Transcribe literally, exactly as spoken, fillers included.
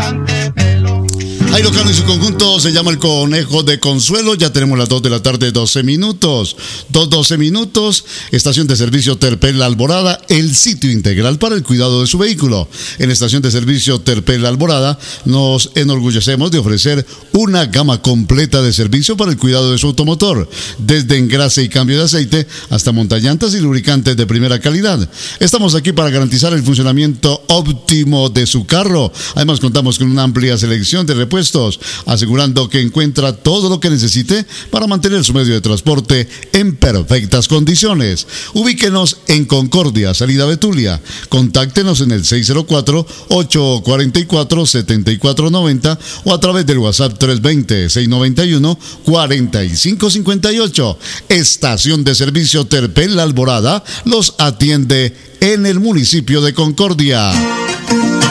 bastante pelo. Jairo Cano y su conjunto se llama El Conejo de Consuelo. Ya tenemos las dos de la tarde, doce minutos. dos, doce minutos. Estación de servicio Terpel La Alborada, el sitio integral para el cuidado de su vehículo. En la estación de servicio Terpel La Alborada nos enorgullecemos de ofrecer una gama completa de servicio para el cuidado de su automotor. Desde engrase y cambio de aceite hasta montallantas y lubricantes de primera calidad. Estamos aquí para garantizar el funcionamiento óptimo de su carro. Además, contamos con una amplia selección de repuestos, asegurando que encuentra todo lo que necesite para mantener su medio de transporte en perfectas condiciones. Ubíquenos en Concordia, salida Betulia. Contáctenos en el seis cero cuatro, ocho cuatro cuatro, siete cuatro nueve cero o a través del WhatsApp tres dos cero, seis nueve uno, cuatro cinco cinco ocho. Estación de servicio Terpel La Alborada los atiende en el municipio de Concordia.